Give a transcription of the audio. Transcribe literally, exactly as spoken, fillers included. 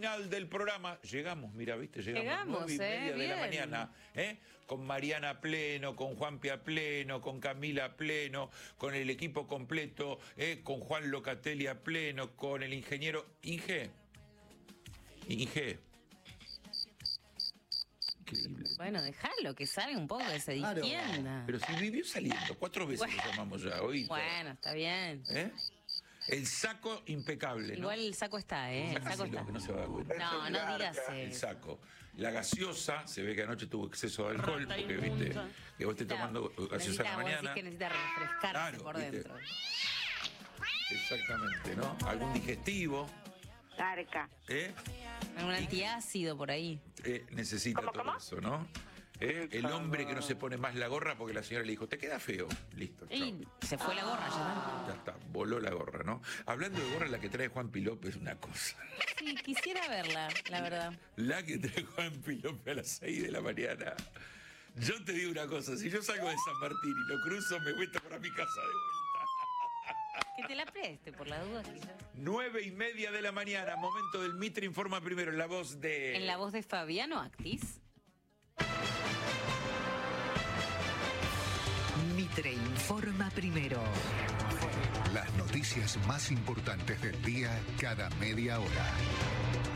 final del programa. Llegamos, mira, viste, llegamos, Llegamos, nueve y media eh, de la bien. mañana, ¿eh? Con Mariana a pleno, con Juanpi a pleno, con Camila a pleno, con el equipo completo, ¿eh? Con Juan Locatelli a pleno, con el ingeniero Inge. Inge. Increíble. Bueno, déjalo, que salga un poco, que se Claro. distienda. Pero si vivió saliendo, cuatro veces Bueno. lo llamamos ya, ¿oíste? Bueno, está bien. ¿Eh? El saco impecable, ¿no? Igual el saco está, ¿eh? El saco Sácaselo, está. que no se va a dar cuenta. No, no digas El eso. saco. La gaseosa, se ve que anoche tuvo exceso de alcohol, porque viste que vos estés tomando gaseosa a Necesita, la vos decís mañana. que necesita refrescarse Claro, por ¿viste? dentro. Exactamente, ¿no? Algún digestivo, Garca. ¿eh? Un antiácido por ahí. Eh, necesita ¿Cómo, todo cómo? eso, ¿no? ¿Eh? El hombre que no se pone más la gorra porque la señora le dijo, te queda feo. Listo, chao. Y se fue la gorra ya. Ya está, voló la gorra, ¿no? Hablando de gorra, la que trae Juan López es una cosa. Sí, quisiera verla, la verdad. La que trae Juan López a las seis de la mañana. Yo te digo una cosa, si yo salgo de San Martín y lo cruzo, me vuelto para mi casa de vuelta. Que te la preste, por la duda. Quizás. Nueve y media de la mañana, momento del Mitre Informa Primero, en la voz de... En la voz de Fabiano Actis. Mitre Informa Primero. Las noticias más importantes del día cada media hora.